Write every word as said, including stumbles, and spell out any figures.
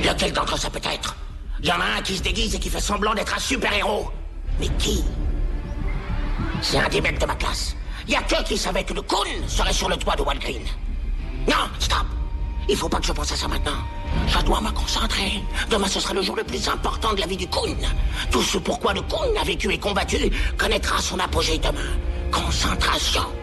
Lequel d'entre eux ça peut être? Il y en a un qui se déguise et qui fait semblant d'être un super-héros. Mais qui? C'est un des mecs de ma classe. Il y a que qui savait que le Coon serait sur le toit de Walgreen. Non, stop! Il faut pas que je pense à ça maintenant. Je dois me concentrer. Demain, ce sera le jour le plus important de la vie du Coon. Tout ce pourquoi le Coon a vécu et combattu connaîtra son apogée demain. Concentration.